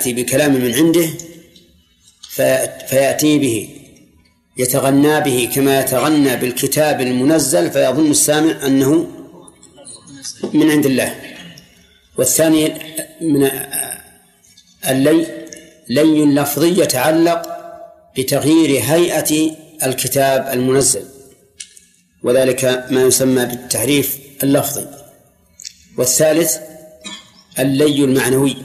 يأتي بكلام من عنده فيأتي به يتغنى به كما يتغنى بالكتاب المنزل فيظن السامع أنه من عند الله. والثاني من لي لفظي يتعلق بتغيير هيئة الكتاب المنزل، وذلك ما يسمى بالتحريف اللفظي. والثالث اللي المعنوي،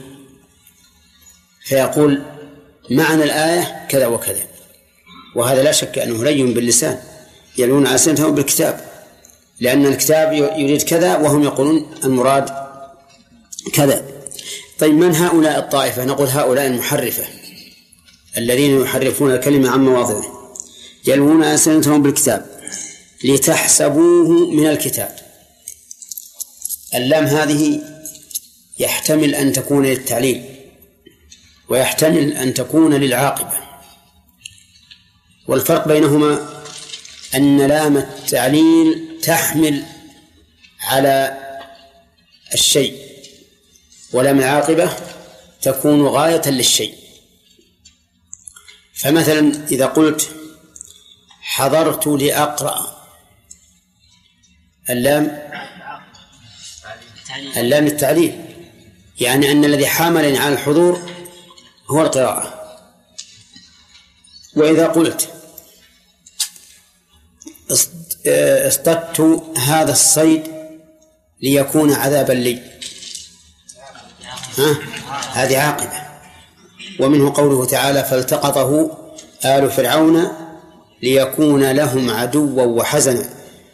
فيقول معنى الآية كذا وكذا، وهذا لا شك أنه لي باللسان، يلون ألسنتهم بالكتاب، لأن الكتاب يريد كذا وهم يقولون المراد كذا. طيب من هؤلاء الطائفة؟ نقول هؤلاء المحرفة الذين يحرفون الكلمة عن مواضعه، يلون ألسنتهم بالكتاب لتحسبوه من الكتاب. اللام هذه يحتمل أن تكون للتعليل ويحتمل أن تكون للعاقبة، والفرق بينهما أن لام التعليل تحمل على الشيء، ولام العاقبة تكون غاية للشيء. فمثلا إذا قلت حضرت لأقرأ، اللام التعليل، يعني أن الذي حاملني على الحضور هو القراءة. وإذا قلت اصطدت هذا الصيد ليكون عذابا لي، هذه عاقبة. ومنه قوله تعالى فالتقطه آل فرعون ليكون لهم عدوا وحزنا،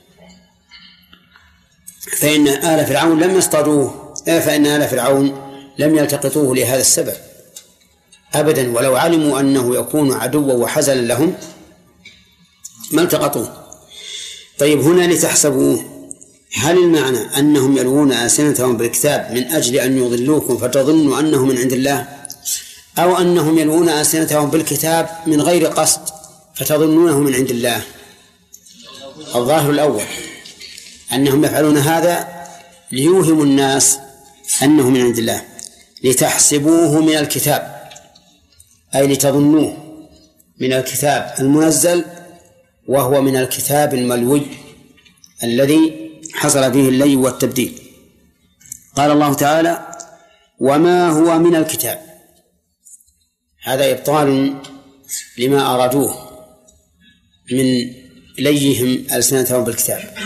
فإن آل فرعون لم يصطادوه، فإن آل فرعون لم يلتقطوه لهذا السبب أبدا، ولو علموا أنه يكون عدوا وحزنا لهم ما التقطوه. طيب هنا لتحسبوه، هل المعنى أنهم يلوون ألسنتهم بالكتاب من أجل أن يضلوكم فتظنوا أنه من عند الله، أو أنهم يلوون ألسنتهم بالكتاب من غير قصد فتظنونه من عند الله؟ الظاهر الأول، أنهم يفعلون هذا ليوهموا الناس أنه من عند الله. لتحسبوه من الكتاب أي لتظنوه من الكتاب المنزل، وهو من الكتاب الملوي الذي حصل فيه اللي والتبديل. قال الله تعالى وما هو من الكتاب، هذا إبطال لما أرادوه من ليهم ألسنتهم بالكتاب،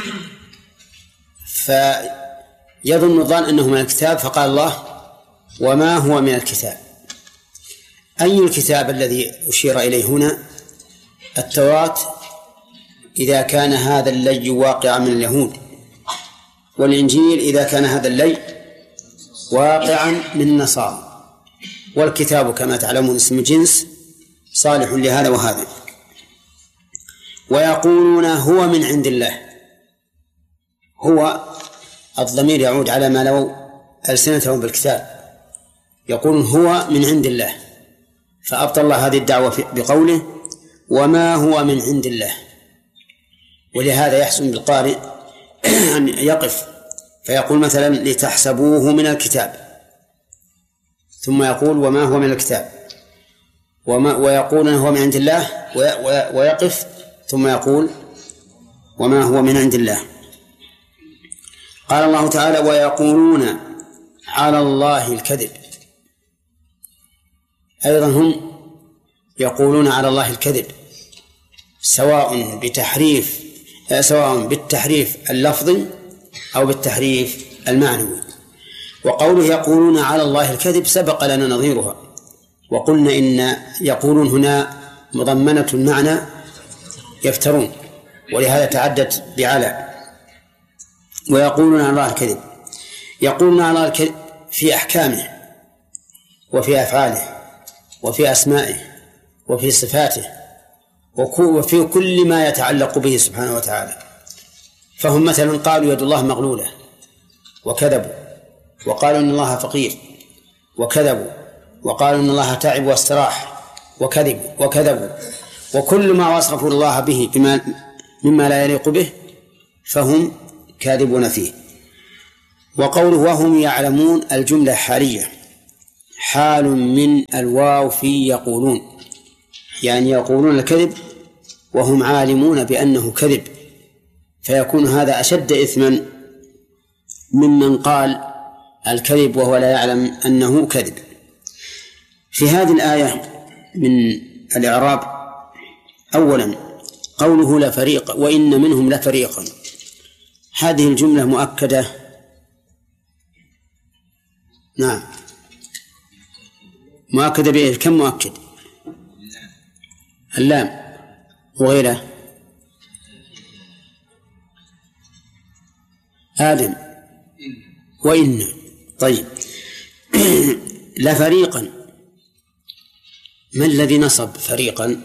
فيظن الظان أنه من الكتاب، فقال الله وما هو من الكتاب. أي الكتاب الذي أشير إليه هنا؟ التوراة إذا كان هذا اللي واقعا من اليهود، والإنجيل إذا كان هذا اللي واقعا من النصارى، والكتاب كما تعلمون اسم جنس صالح لهذا وهذا. ويقولون هو من عند الله، هو الضمير يعود على ما لو ألسنتهم بالكتاب، يقولون هو من عند الله، فأبطل الله هذه الدعوة بقوله وما هو من عند الله. ولهذا يحسن بالقارئ أن يقف فيقول مثلا لتحسبوه من الكتاب، ثم يقول وما هو من الكتاب، ويقول أنه هو من عند الله، ويقف ثم يقول وما هو من عند الله. قال الله تعالى ويقولون على الله الكذب، أيضا هم يقولون على الله الكذب، سواء بالتحريف اللفظي أو بالتحريف المعنوي. وقوله يقولون على الله الكذب سبق لنا نظيرها، وقلنا إن يقولون هنا مضمنة المعنى يفترون، ولهذا تعدت بعلى. ويقولون على الله الكذب، يقولون على الله الكذب في أحكامه وفي أفعاله وفي أسمائه وفي صفاته وفي كل ما يتعلق به سبحانه وتعالى. فهم مثلا قالوا يد الله مغلولة وكذبوا، وقالوا إن الله فقير وكذبوا، وقالوا إن الله تعب واستراح وكذبوا، وكل ما وصفوا الله به مما لا يليق به فهم كاذبون فيه. وقوله وهم يعلمون الجملة حالية، حال من الواو في يقولون، يعني يقولون الكذب وهم عالمون بأنه كذب، فيكون هذا أشد إثما ممن قال الكذب وهو لا يعلم أنه كذب. في هذه الآية من الإعراب: أولا قوله لفريق وإن منهم لفريقا، هذه الجملة مؤكدة. نعم مؤكدة بإيه؟ كم مؤكد؟ اللام وغيره. آدم وإن. طيب لفريقا، ما الذي نصب فريقا؟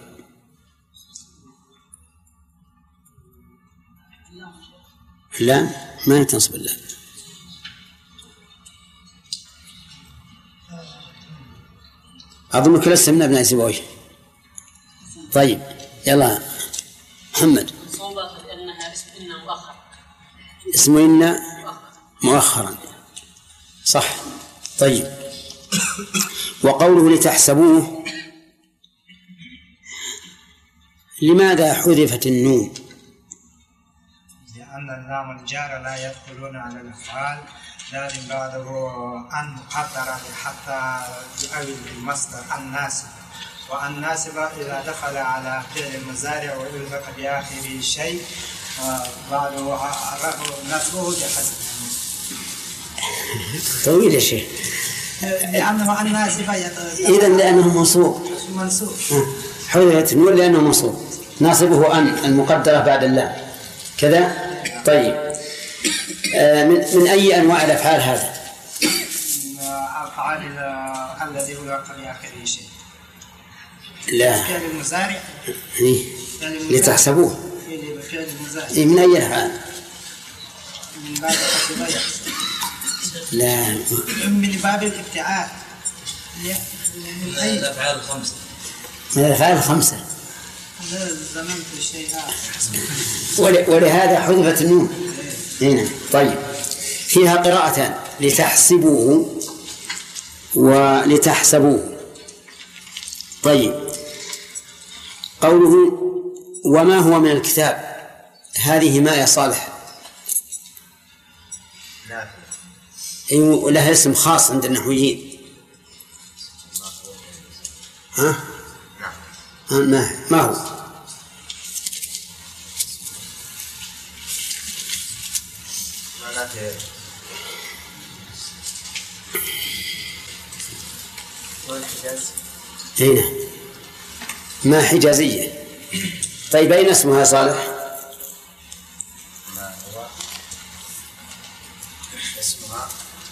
لا ما تنصب اللام. أظنك لست من أبناء سيبويه. طيب يلا محمد. اسم إن مؤخرا، صح. طيب وقوله لتحسبوه، لماذا حذفت النون؟ لأن اللام الجار لا يدخلون على الأفعال، لازم بعده أن مقدرة حتى يؤول المصدر الناسب، والناسب إذا دخل على فعل المضارع ويلحق بآخره شيء بعده نصبه بحذف. طويل يا شيخ. لأنه الناسب إذن لأنه منصوب. حذفت النون لأنه منصوب، ناصبه أن المقدرة بعد اللام كذا. طيب من أي أنواع الأفعال هذا؟ أفعال الذي يلحق بآخره شيء. لا فعل المضارع لتحسبوه من أي الأفعال؟ من باب التبعية. لا من باب الابتعاد. من الأفعال الخمسة. من الأفعال الخمسة. زمنت الشيء ولهذا حذفت النون هنا. طيب فيها قراءتان: لتحسبوه ولتحسبوه. طيب قوله وما هو من الكتاب، هذه ما يا صالح لها اسم خاص عند النحويين. ها؟ ما هو؟ هنا ما حجازية. طيب أين اسمها صالح؟ ما هو اسمها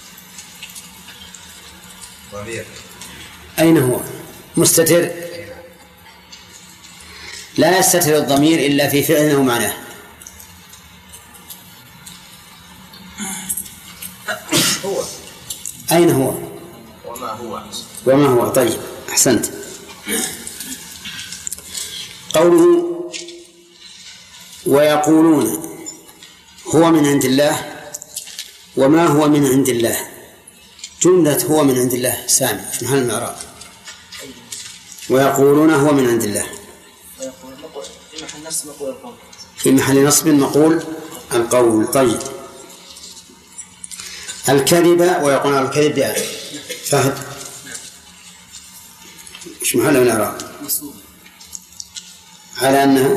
ضمير. أين هو؟ مستتر؟ لا يستتر الضمير إلا في فعله ومعناه. هو أين هو؟ وما هو. طيب أحسنت. قوله ويقولون هو من عند الله وما هو من عند الله، جملة هو من عند الله سامي في محل الإعراب. ويقولون هو من عند الله في محل نصب مقول القول. طيب الكذب ويقولون الكذب يعني فهد إيش محل الإعراب؟ على أنها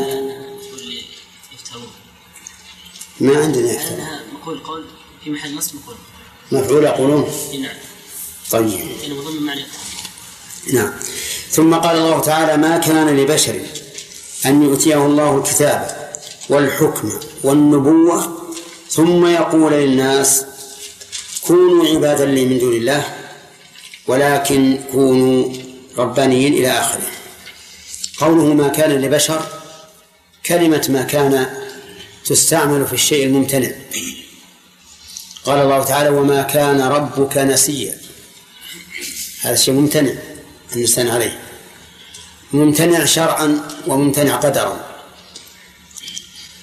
ما عندنا أنها مقول قول في محل نصب مقول مفعول يقولون. نعم. طيب يعني مضمن معنى. نعم. ثم قال الله تعالى ما كان لبشر أن يؤتيه الله الكتاب والحكم والنبوة ثم يقول للناس كونوا عبادا لي من دون الله ولكن كونوا ربانيين إلى آخره. قوله ما كان لبشر، كلمة ما كان تستعمل في الشيء الممتنع. قال الله تعالى وما كان ربك نسيا، هذا الشيء ممتنع النسيان عليه، ممتنع شرعا وممتنع قدرا.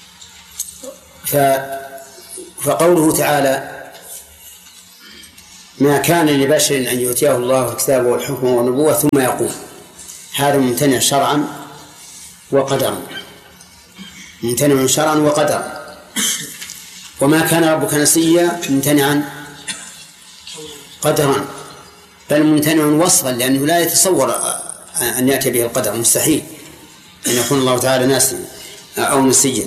فقوله تعالى ما كان لبشر أن يؤتيه الله الكتاب والحكم والنبوة ثم يقول هذا ممتنع شرعا وقدرا، ممتنع شرعا وقدرا. وما كان ربك نسيا ممتنعا قدرا، بل ممتنع وصفا، لأنه لا يتصور أن يأتي به القدر، مستحيل أن يكون الله تعالى ناسيا أو نسيا.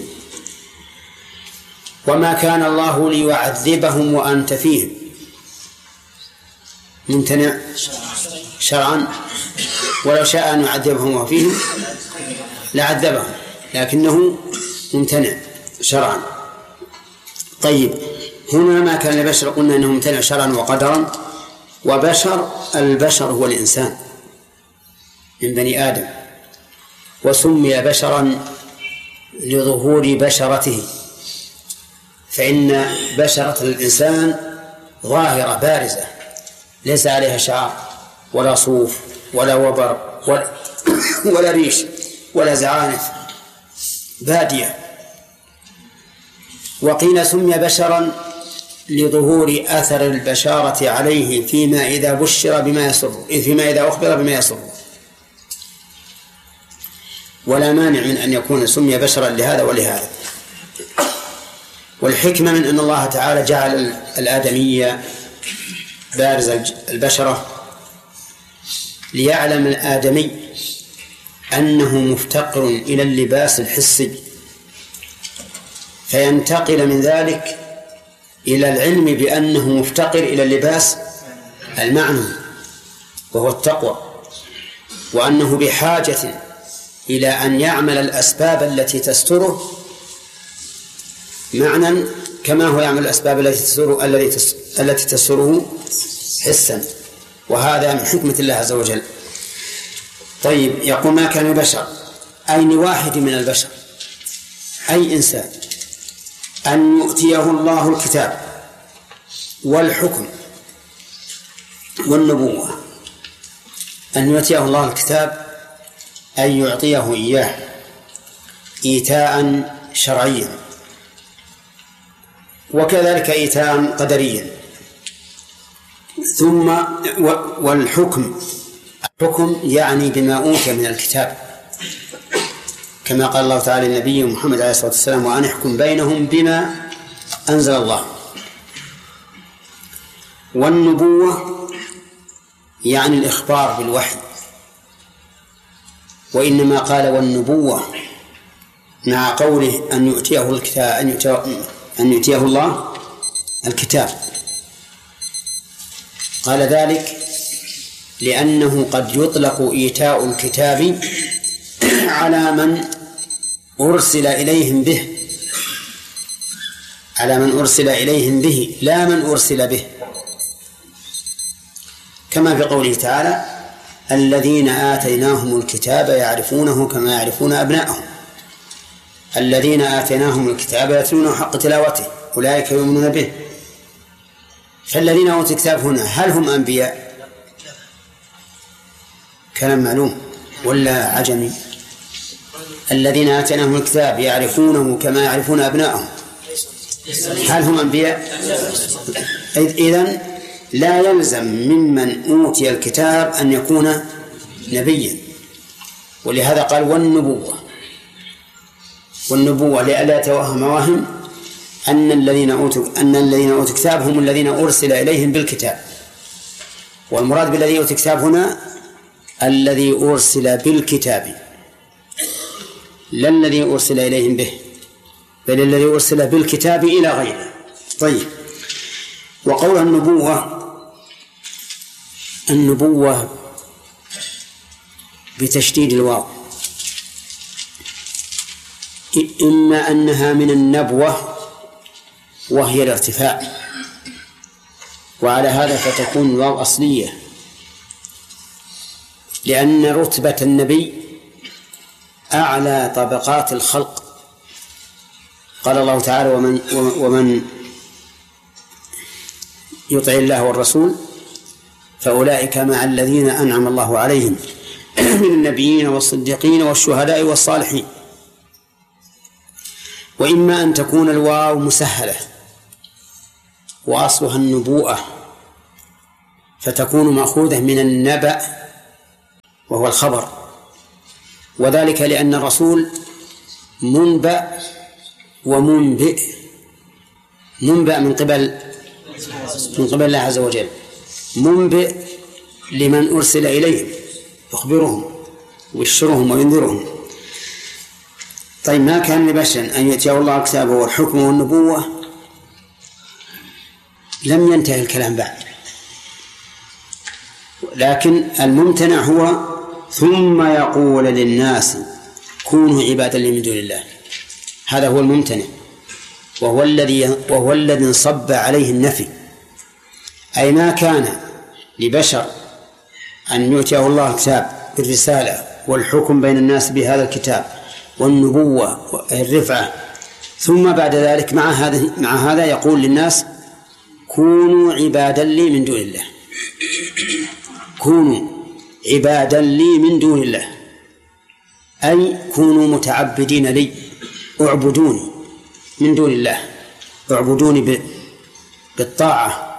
وما كان الله ليعذبهم وأنت فيهم ممتنع شرعا، ولو شاء أن يعذبهم وفيهم لعذبهم، لكنه ممتنع شرعا. طيب، هنا ما كان لبشر قلنا أنه ممتنع شرعا وقدرا. وبشر، البشر هو الإنسان من بني آدم، وسمي بشرا لظهور بشرته، فإن بشرة الإنسان ظاهرة بارزة ليس عليها شعر ولا صوف ولا وبر ولا ريش ولا زعانف، بادية. وقيل سمي بشرا لظهور أثر البشارة عليه فيما إذا بشر بما يسر، فيما إذا أخبر بما يسر. ولا مانع من أن يكون سمي بشرا لهذا ولهذا. والحكمة من أن الله تعالى جعل الآدمية بارز البشرة ليعلم الآدمي أنه مفتقر إلى اللباس الحسي، فينتقل من ذلك إلى العلم بأنه مفتقر إلى اللباس المعنوي وهو التقوى، وأنه بحاجة إلى أن يعمل الأسباب التي تستره معنى كما هو يعمل الأسباب التي تستره حسا. وهذا من حكمة الله عز وجل. طيب، يقول ما كان بشر أي لواحد من البشر، أي إنسان، أن يؤتيه الله الكتاب والحكم والنبوة. أن يؤتيه الله الكتاب أن يعطيه إياه إيتاء شرعيا، وكذلك إيتاء قدريا. ثم والحكم، الحكم يعني بما أوتي من الكتاب، كما قال الله تعالى للنبي محمد عليه الصلاة والسلام وأن احكم بينهم بما أنزل الله. والنبوة يعني الإخبار بالوحي، وإنما قال والنبوة مع قوله أن يؤتيه الكتاب، أن يؤتيه الله الكتاب. قال ذلك لأنه قد يطلق إيتاء الكتاب على من أرسل إليهم به، على من أرسل إليهم به لا من أرسل به، كما في قوله تعالى الذين آتيناهم الكتاب يعرفونه كما يعرفون أبناءهم. الذين آتيناهم الكتاب يتلونه حق تلاوته أولئك يؤمنون به. فالذين أوتوا الكتاب هنا هل هم أنبياء؟ كلام معلوم ولا عجمي؟ الذين آتيناهم الكتاب يعرفونه كما يعرفون أبناءهم، هل هم أنبياء؟ إذن لا يلزم ممن أوتي الكتاب أن يكون نبيا. ولهذا قال والنبوة لئلا يتوهم واهم أن الذين أوتوا الكتاب هم الذين أرسل إليهم بالكتاب. والمراد بالذي أوتوا الكتاب هنا الذي أرسل بالكتاب، لا الذي أرسل إليهم به، بل الذي أرسل بالكتاب إلى غيره. طيب، وقول النبوة بتشديد الواو، إما أنها من النبوة وهي الارتفاع، وعلى هذا فتكون الواو أصلية، لأن رتبة النبي أعلى طبقات الخلق. قال الله تعالى ومن يطع الله والرسول فأولئك مع الذين أنعم الله عليهم من النبيين والصديقين والشهداء والصالحين. وإما أن تكون الواو مسهلة وأصلها النبوءة، فتكون مأخوذة من النبأ وهو الخبر، وذلك لأن الرسول منبأ ومنبئ. منبأ من قبل الله عز وجل، منبئ لمن أرسل إليهم يخبرهم ويبشرهم وينذرهم. طيب، ما كان لبشر أن يؤتيه الله كتابه والحكم والنبوة، لم ينتهي الكلام بعد، لكن الممتنع هو ثم يقول للناس كونوا عبادا لي من دون الله. هذا هو الممتنع، وهو الذي انصب عليه النفي، أي ما كان لبشر أن يؤتيه الله كتاب بالرسالة والحكم بين الناس بهذا الكتاب والنبوة والرفعة، ثم بعد ذلك مع هذا يقول للناس كونوا عبادا لي من دون الله. كونوا عبادا لي من دون الله، أي كونوا متعبدين لي، اعبدوني من دون الله، اعبدوني بالطاعة،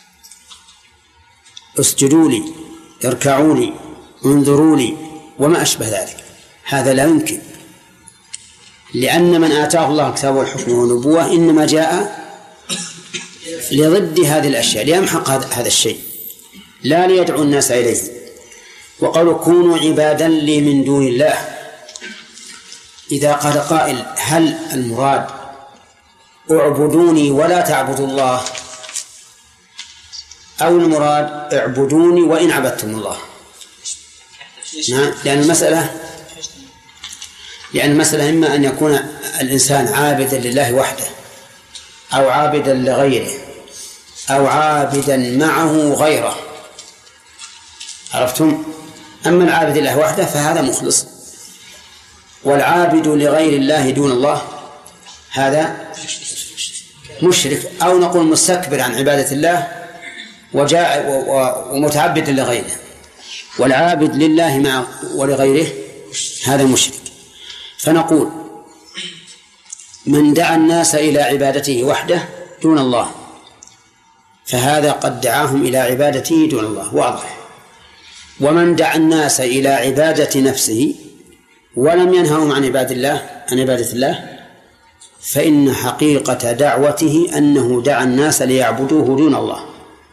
اسجدوا لي، اركعوا لي، انظروا لي، وما أشبه ذلك. هذا لا يمكن، لأن من آتاه الله كتابه والحكم والنبوة إنما جاء لضد هذه الأشياء، ليمحق هذا الشيء، لا ليدعو الناس إليه. وقالوا كونوا عبادا لي من دون الله. إذا قال قائل هل المراد اعبدوني ولا تعبدوا الله، أو المراد اعبدوني وإن عبدتم الله؟ لأن المسألة إما أن يكون الإنسان عابدا لله وحده، أو عابدا لغيره، أو عابدا معه غيره، عرفتم؟ أما العابد لله وحده فهذا مخلص، والعابد لغير الله دون الله هذا مشرك، أو نقول مستكبر عن عبادة الله ومتعبد لغيره. والعابد لله مع ولغيره هذا مشرك. فنقول من دعا الناس إلى عبادته وحده دون الله فهذا قد دعاهم إلى عبادته دون الله، واضح. ومن دعا الناس إلى عبادة نفسه ولم ينههم عن عبادة الله فإن حقيقة دعوته أنه دعا الناس ليعبدوه دون الله.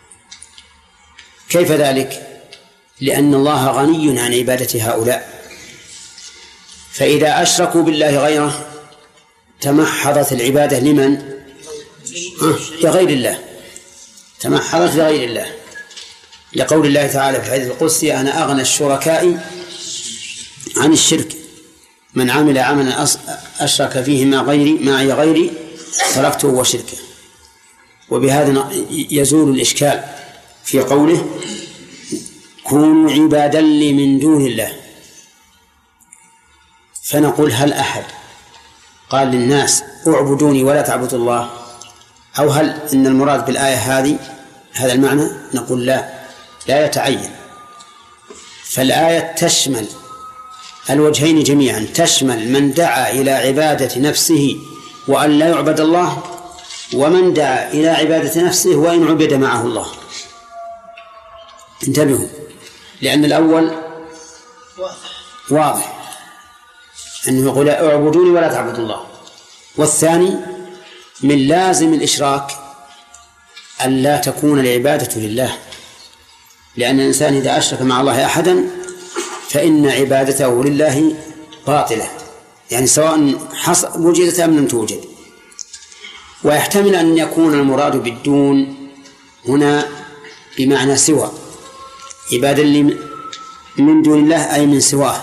كيف ذلك؟ لأن الله غني عن عبادة هؤلاء، فإذا أشركوا بالله غيره تمحضت العبادة لمن؟ لغير الله، تمحضت لغير الله، لقول الله تعالى في الحديث القدسي أنا أغنى الشركاء عن الشرك، من عمل عملا أشرك فيه معي غيري تركته وشركه. وبهذا يزول الإشكال في قوله كونوا عبادا لي من دون الله. فنقول هل أحد قال للناس اعبدوني ولا تعبدوا الله، أو هل إن المراد بالآية هذا المعنى؟ نقول لا يتعين. فالآية تشمل الوجهين جميعا، تشمل من دعا إلى عبادة نفسه وأن لا يعبد الله، ومن دعا إلى عبادة نفسه وإن عبد معه الله. انتبهوا، لأن الأول واضح أنه يقول اعبدوني ولا تعبدوا الله، والثاني من لازم الإشراك أن لا تكون العبادة لله، لأن الإنسان إذا أشرك مع الله أحدا فإن عبادته لله باطلة، يعني سواء وجدت أم لم توجد. ويحتمل أن يكون المراد بالدون هنا بمعنى سوى، عبادة من دون الله أي من سواه،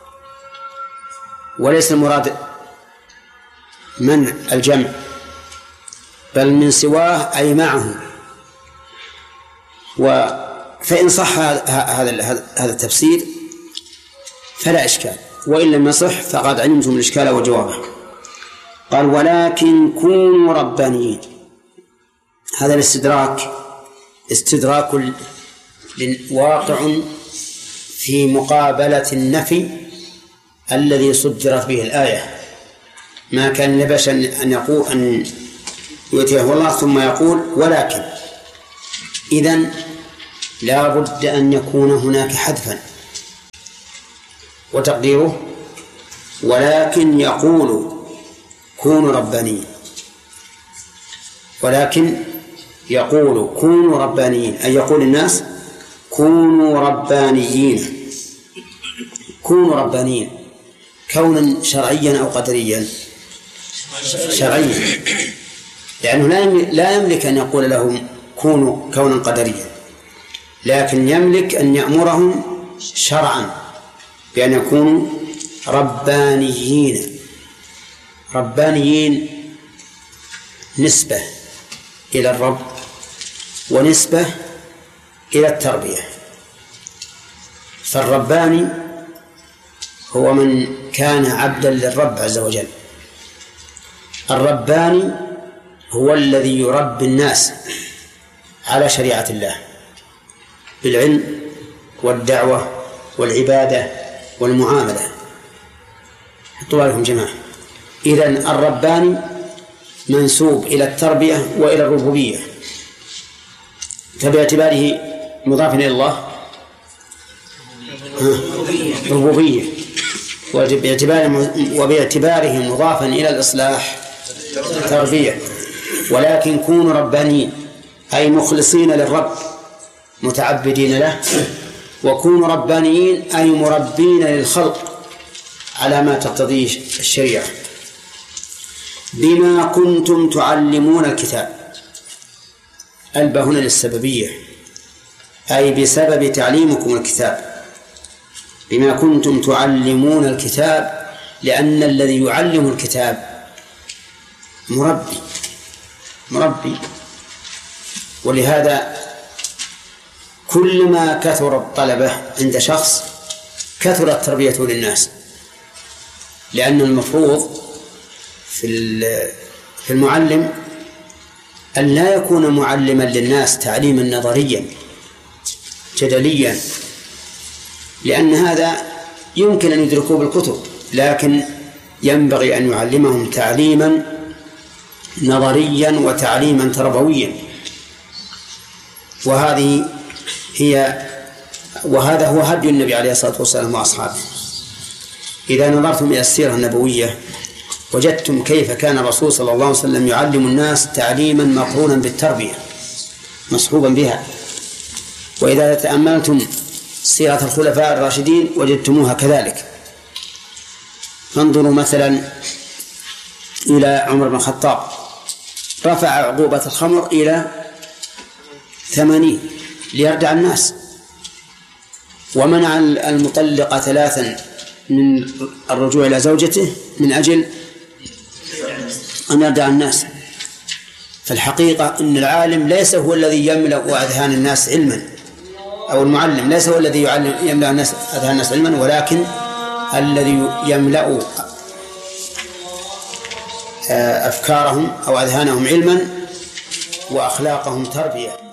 وليس المراد منع الجمع، بل من سواه أي معه. فإن صح هذا التفسير فلا إشكال، وإن لم يصح فقد علمتم الإشكال وجوابه. قال ولكن كونوا ربانيين. هذا الاستدراك استدراك واقع في مقابلة النفي الذي صدرت به الآية. ما كان لبشر أن يقول أن يؤتيه الله ثم يقول ولكن. إذن لا بد أن يكون هناك حذفا، وتقديره ولكن يقول كونوا ربانيين، ولكن يقول كونوا ربانيين، أي يقول الناس كونوا ربانيين. كونوا ربانيين كونا شرعيا أو قدريا؟ شرعيا، لأنه لا يملك أن يقول لهم كونوا كونا قدريا، لكن يملك أن يأمرهم شرعا بأن يكونوا ربانيين. ربانيين نسبة إلى الرب ونسبة إلى التربية. فالرباني هو من كان عبدا للرب عز وجل. الرباني هو الذي يربي الناس على شريعة الله بالعلم والدعوة والعبادة والمعاملة. حطوا لكم جماعة. إذن الرباني منسوب إلى التربية وإلى الربوبية، فباعتباره مضاف إلى الله ربوبية، وباعتباره مضافا إلى الإصلاح تربية. ولكن كونوا ربانيين أي مخلصين للرب متعبدين له، وكونوا ربانيين أي مربين للخلق على ما تقتضيه الشريعة. بما كنتم تعلمون الكتاب، الباء هنا للسببية، أي بسبب تعليمكم الكتاب. بما كنتم تعلمون الكتاب، لأن الذي يعلم الكتاب مربي، ولهذا كلما كثر الطلبة عند شخص كثرت تربيته للناس، لأن المفروض في المعلم أن لا يكون معلما للناس تعليما نظريا جدليا، لأن هذا يمكن أن يدركوه بالكتب، لكن ينبغي أن يعلمهم تعليما نظريا وتعليما تربويا. وهذا هو هدي النبي عليه الصلاة والسلام وأصحابه. إذا نظرتم إلى السيرة النبوية وجدتم كيف كان الرسول صلى الله عليه وسلم يعلم الناس تعليما مقرونا بالتربية مصحوبا بها. وإذا تأملتم سيرة الخلفاء الراشدين وجدتموها كذلك. فانظروا مثلا إلى عمر بن الخطاب، رفع عقوبة الخمر إلى 80 ليردع الناس، ومنع المطلقة 3 من الرجوع إلى زوجته من أجل أن يردع الناس. فالحقيقة أن العالم ليس هو الذي يملأ أذهان الناس علما، أو المعلم ليس هو الذي يملأ أذهان الناس علما، ولكن الذي يملأ أفكارهم أو أذهانهم علما وأخلاقهم تربية.